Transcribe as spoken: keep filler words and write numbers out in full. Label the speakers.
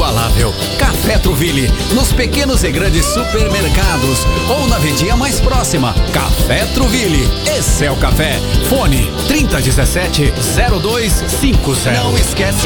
Speaker 1: inigualável. Café Truville, nos pequenos e grandes supermercados ou na vendinha mais próxima. Café Truville, esse é o café. Fone trinta dezessete zero dois cinco zero. Não esquece